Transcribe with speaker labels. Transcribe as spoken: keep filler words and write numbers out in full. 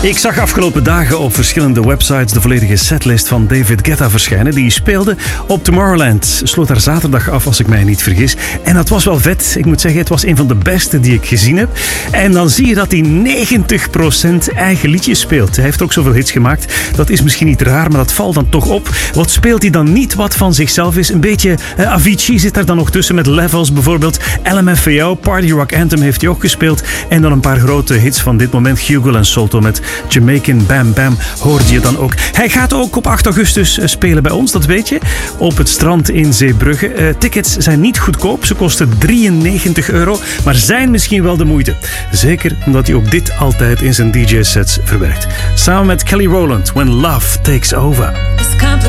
Speaker 1: Ik zag afgelopen dagen op verschillende websites de volledige setlist van David Guetta verschijnen. Die speelde op Tomorrowland. Sloot daar zaterdag af, als ik mij niet vergis. En dat was wel vet. Ik moet zeggen, het was een van de beste die ik gezien heb. En dan zie je dat hij negentig procent eigen liedjes speelt. Hij heeft ook zoveel hits gemaakt. Dat is misschien niet raar, maar dat valt dan toch op. Wat speelt hij dan niet wat van zichzelf is? Een beetje eh, Avicii zit daar dan nog tussen met Levels bijvoorbeeld. L M F A O, Party Rock Anthem heeft hij ook gespeeld. En dan een paar grote hits van dit moment. Hugo en Solto met Jamaican Bam Bam hoorde je dan ook. Hij gaat ook op acht augustus spelen bij ons, dat weet je. Op het strand in Zeebrugge. Uh, tickets zijn niet goedkoop. Ze kosten drieënnegentig euro. Maar zijn misschien wel de moeite. Zeker omdat hij ook dit altijd in zijn D J-sets verwerkt. Samen met Kelly Rowland, When Love Takes Over.